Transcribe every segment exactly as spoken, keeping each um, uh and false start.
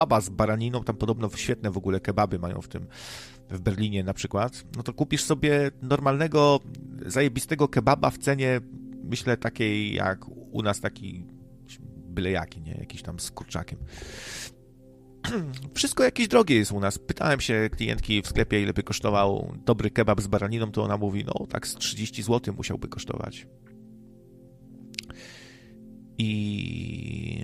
kebaba z baraniną, tam podobno świetne w ogóle kebaby mają w tym, w Berlinie na przykład, no to kupisz sobie normalnego, zajebistego kebaba w cenie, myślę, takiej jak u nas, taki byle jaki, nie? Jakiś tam z kurczakiem. Wszystko jakieś drogie jest u nas. Pytałem się klientki w sklepie, ile by kosztował dobry kebab z baraniną, to ona mówi, no tak z trzydzieści złotych musiałby kosztować. I...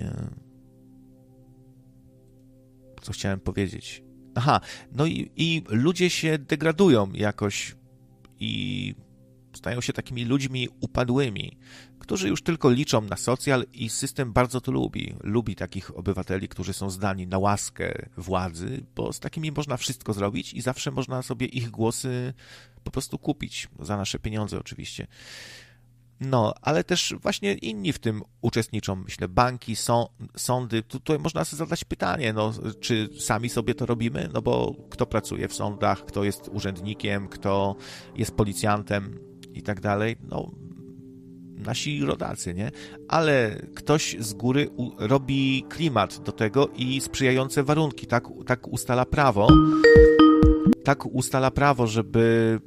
co chciałem powiedzieć? Aha, no i, i ludzie się degradują jakoś i stają się takimi ludźmi upadłymi, którzy już tylko liczą na socjal i system bardzo to lubi. Lubi takich obywateli, którzy są zdani na łaskę władzy, bo z takimi można wszystko zrobić i zawsze można sobie ich głosy po prostu kupić, za nasze pieniądze oczywiście. No, ale też właśnie inni w tym uczestniczą, myślę, banki, są, sądy. Tutaj można sobie zadać pytanie, no, czy sami sobie to robimy? No bo kto pracuje w sądach, kto jest urzędnikiem, kto jest policjantem i tak dalej, no nasi rodacy, nie? Ale ktoś z góry u, robi klimat do tego i sprzyjające warunki, tak, tak ustala prawo, tak ustala prawo, żeby,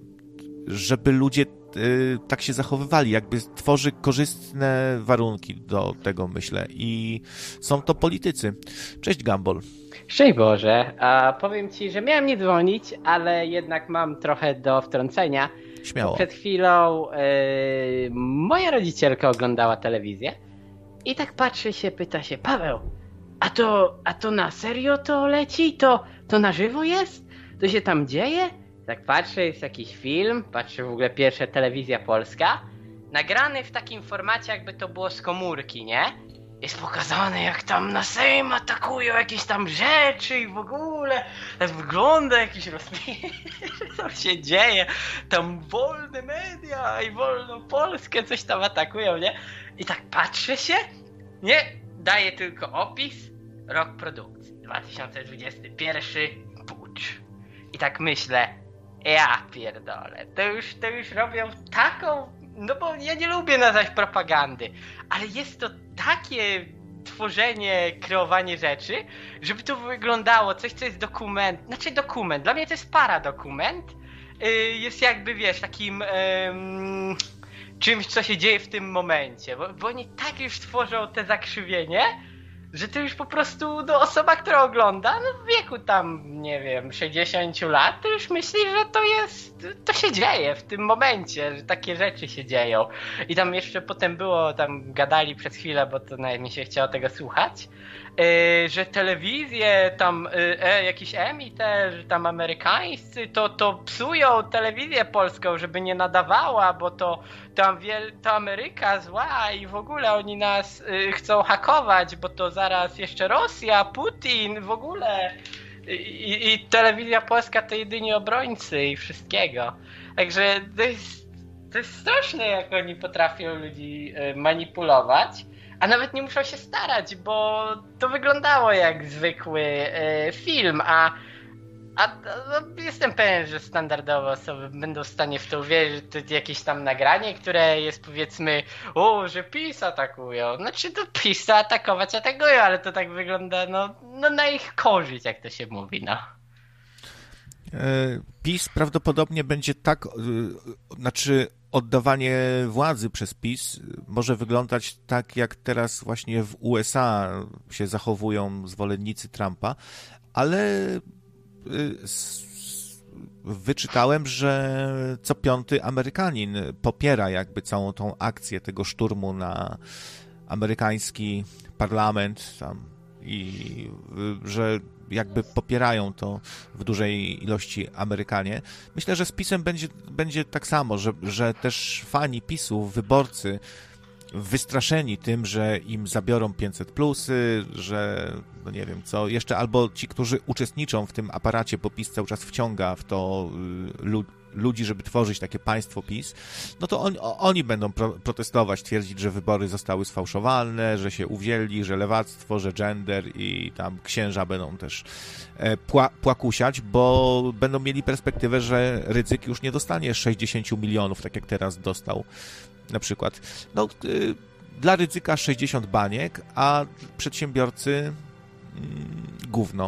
żeby ludzie y, tak się zachowywali, jakby tworzy korzystne warunki do tego, myślę, i są to politycy. Cześć, Gumball. Szczęść Boże, a powiem Ci, że miałem nie dzwonić, ale jednak mam trochę do wtrącenia. Śmiało. Przed chwilą yy, moja rodzicielka oglądała telewizję i tak patrzy się, pyta się, Paweł, a to, a to na serio to leci? To, to na żywo jest? To się tam dzieje? Tak patrzy, jest jakiś film, patrzy w ogóle pierwsza telewizja polska, nagrany w takim formacie, jakby to było z komórki, nie? Jest pokazane, jak tam na Sejm atakują jakieś tam rzeczy i w ogóle tak wygląda jakiś rozmiar, co się dzieje, tam wolne media i wolną Polskę coś tam atakują, nie? I tak patrzę się, nie? Daje tylko opis, rok produkcji, dwa tysiące dwudziesty pierwszy, pucz. I tak myślę, ja pierdolę, to już, to już robią taką... No bo ja nie lubię nazwać propagandy, ale jest to takie tworzenie, kreowanie rzeczy, żeby to wyglądało coś, co jest dokument, znaczy dokument, dla mnie to jest paradokument, yy, jest jakby, wiesz, takim yy, czymś, co się dzieje w tym momencie, bo, bo oni tak już tworzą te zakrzywienie, że to już po prostu, no, osoba, która ogląda, no w wieku tam, nie wiem, sześćdziesięciu lat, to już myśli, że to jest, to się dzieje w tym momencie, że takie rzeczy się dzieją. I tam jeszcze potem było, tam gadali przez chwilę, bo to nawet mi się chciało tego słuchać, yy, że telewizje tam, yy, e, jakiś emiter, tam amerykańscy, to, to psują telewizję polską, żeby nie nadawała, bo to tam wiel, to Ameryka zła i w ogóle oni nas y, chcą hakować, bo to zaraz jeszcze Rosja, Putin, w ogóle i, i telewizja polska to jedynie obrońcy i wszystkiego. Także to jest, to jest straszne, jak oni potrafią ludzi y, manipulować, a nawet nie muszą się starać, bo to wyglądało jak zwykły y, film, a A no, jestem pewien, że standardowe osoby będą w stanie w to uwierzyć, że to jakieś tam nagranie, które jest, powiedzmy, o, że PiS atakują. Znaczy to PiS to atakować atakują, ale to tak wygląda, no, no na ich korzyść, jak to się mówi, no. PiS prawdopodobnie będzie tak, znaczy oddawanie władzy przez PiS może wyglądać tak, jak teraz właśnie w U S A się zachowują zwolennicy Trumpa, ale wyczytałem, że co piąty Amerykanin popiera jakby całą tą akcję tego szturmu na amerykański parlament tam i że jakby popierają to w dużej ilości Amerykanie. Myślę, że z PiS-em będzie, będzie tak samo, że, że też fani PiS-u, wyborcy wystraszeni tym, że im zabiorą pięćset plusy, że no nie wiem co, jeszcze albo ci, którzy uczestniczą w tym aparacie, bo PiS cały czas wciąga w to lu- ludzi, żeby tworzyć takie państwo PiS, no to on, oni będą pro- protestować, twierdzić, że wybory zostały sfałszowane, że się uwzięli, że lewactwo, że gender i tam księża będą też e, pła- płakusiać, bo będą mieli perspektywę, że Rydzyk już nie dostanie sześćdziesiąt milionów, tak jak teraz dostał na przykład. No, y, dla Rydzyka sześćdziesiąt baniek, a przedsiębiorcy mm, gówno.